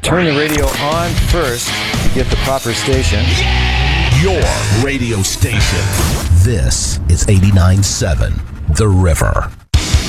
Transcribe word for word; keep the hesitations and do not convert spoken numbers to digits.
turn the radio on first to get the proper station. Your radio station. This is eighty-nine point seven The River.